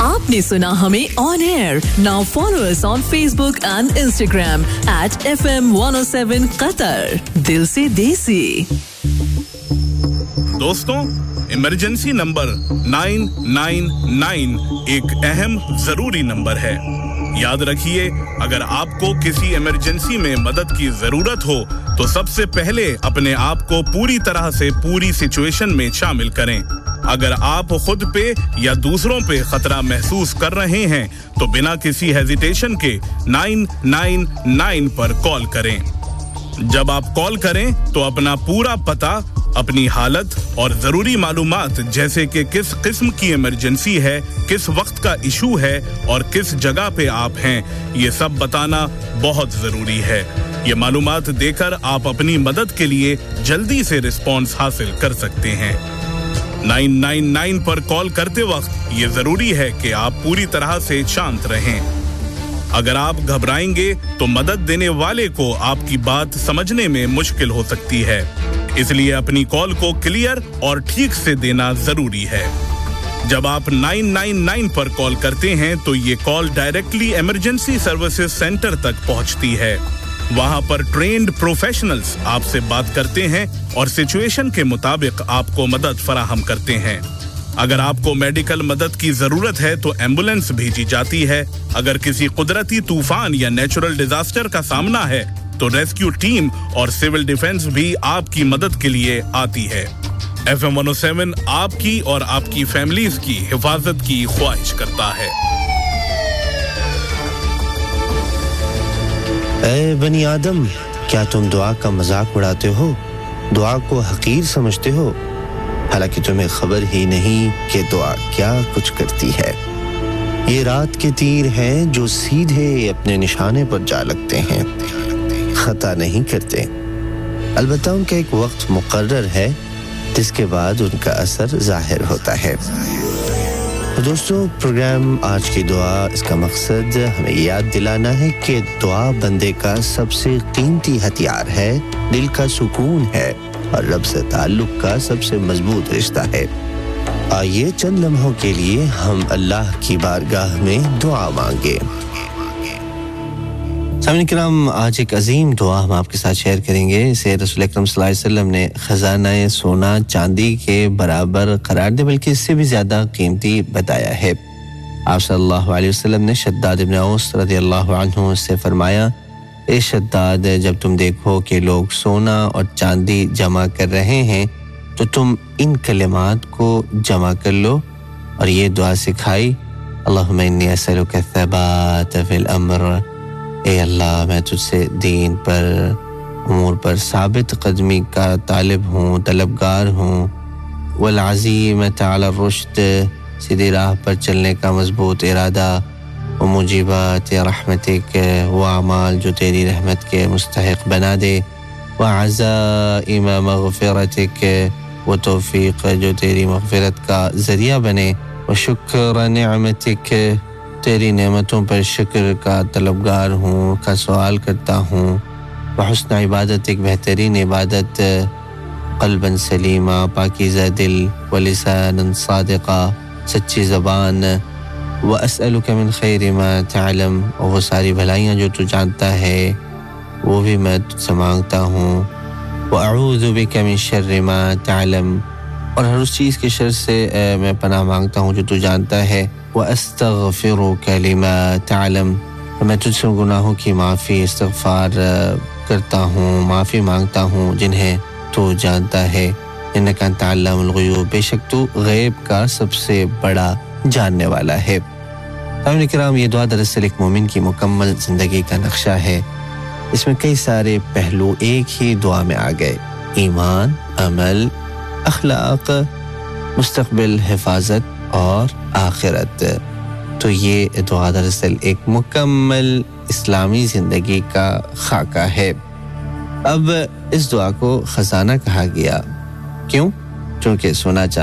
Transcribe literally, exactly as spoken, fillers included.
आपने सुना हमें on air. Now follow us on Facebook and Instagram at F M one O seven Qatar. दिल से देसी. दोस्तों, इमरजेंसी नंबर नौ नौ नौ एक अहम जरूरी नंबर है. याद रखिए, अगर आपको किसी इमरजेंसी में मदद की जरूरत हो तो सबसे पहले अपने आप को पूरी तरह से पूरी सिचुएशन में शामिल करें. अगर आप खुद पे या दूसरों पे खतरा महसूस कर रहे हैं तो बिना किसी हेजिटेशन के नौ नौ नौ पर कॉल करें. जब आप कॉल करें तो अपना पूरा पता, अपनी हालत और जरूरी मालूमात जैसे कि किस किस्म की इमरजेंसी है, किस वक्त का इशू है और किस जगह पे आप हैं, ये सब बताना बहुत जरूरी है. ये मालूमात देकर आप अपनी मदद के लिए जल्दी से रिस्पॉन्स हासिल कर सकते हैं. नौ नौ नौ पर कॉल करते वक्त ये जरूरी है कि आप पूरी तरह से शांत रहें. अगर आप घबराएंगे तो मदद देने वाले को आपकी बात समझने में मुश्किल हो सकती है. इसलिए अपनी कॉल को क्लियर और ठीक से देना जरूरी है. जब आप नौ नौ नौ पर कॉल करते हैं तो ये call directly emergency services centre तक पहुंचती है. वहां पर ट्रेन्ड प्रोफेशनल्स आपसे बात करते हैं और सिचुएशन के मुताबिक आपको मदद फराहम करते हैं. अगर आपको मेडिकल मदद की जरूरत है तो एम्बुलेंस भेजी जाती है. अगर किसी कुदरती तूफान या नेचुरल डिजास्टर का सामना है तो रेस्क्यू टीम और सिविल डिफेंस भी आपकी मदद के लिए आती है. F M one O seven आपकी और आपकी फैमिलीज की हिफाजत की ख्वाहिश करता है. ऐ बनी आदम, क्या तुम दुआ का मजाक उड़ाते हो? दुआ को हकीर समझते हो? हालांकि तुम्हें खबर ही नहीं कि दुआ क्या कुछ करती है. ये रात के तीर हैं जो सीधे अपने निशाने पर जा लगते हैं, खता नहीं करते. अलबत्ता उनका एक वक्त मुकर्रर है जिसके बाद उनका असर जाहिर होता है. तो दोस्तों, प्रोग्राम आज की दुआ, इसका मकसद हमें याद दिलाना है कि दुआ बंदे का सबसे कीमती हथियार है, दिल का सुकून है और रब से ताल्लुक का सबसे मजबूत रिश्ता है. आइए चंद लम्हों के लिए हम अल्लाह की बारगाह में दुआ मांगे. सामईन किराम, आज एक अजीम दुआ हम आपके साथ शेयर करेंगे. इसे रसूल अकरम सल्लल्लाहु अलैहि वसल्लम ने खजाना सोना चांदी के बराबर करार दिया, बल्कि इससे भी ज्यादा कीमती बताया है. आप सल्लल्लाहु अलैहि वसल्लम ने शद्दाद इब्न औस रज़ियल्लाहु अन्हु से फरमाया, ए शद्दाद, जब तुम देखो कि लोग सोना और चांदी जमा कर रहे हैं तो तुम इन कलिमात को जमा कर लो और ये दुआ सिखाई. अल्लाहुम्मा इन्नी असअलुका थबात फिल अम्र, ए अल्लाह, मैं तुझसे दीन पर, उमूर पर साबित कदमी का तालिब हूँ, तलबगार हूँ. वल अज़ीमत अला रुश्द, सीधी राह पर चलने का मजबूत इरादा. व मुजीबात रहमतिक, व अमाल जो तेरी रहमत के मुस्तहिक बना दे. व अज़ाइम मग़फ़िरतिक, व तौफ़ीक़ जो तेरी मग़फ़िरत का ज़रिया बने. व शुक्र निअमतिक, तेरी नेमतों पर शुक्र का तलबगार हूँ, का सवाल करता हूँ. व हुस्न इबादत, एक बेहतरीन इबादत. क़ल्बन सलीमा, पाकीज़ा दिल. व लिसानन सादिक़ा, सच्ची ज़बान. व अस्अलुका मिन खैरि मा तअलम, और वो सारी भलाइयाँ जो तू जानता है वो भी मैं तुझसे मांगता हूँ. व अऊज़ु बिका मिन शर्रि मा तअलम, और हर उस चीज़ के शर से मैं पनाह मांगता हूँ जो तू जानता है. व अस्तग़फ़िरुका लिमा तअलम, मैं तुझसे गुनाहों की माफ़ी इस्तग़फ़ार करता हूँ, माफ़ी मांगता हूँ जिन्हें तू जानता है. इन्नका अंता अल्लामुल ग़ुयूब, बेशक तू गैब का सबसे बड़ा जानने वाला है. सामईन किराम, ये दुआ दरअसल एक मोमिन की मुकम्मल ज़िंदगी का नक्शा है. इसमें कई सारे पहलू एक ही दुआ में आ गए: ईमान, अमल, अखलाक, मुस्तक़बिल, हिफाजत और आखिरत. तो ये दुआ दरअसल एक मुकम्मल इस्लामी ज़िंदगी का खाका है. अब इस दुआ को खजाना कहा गया. क्यों? क्योंकि सोना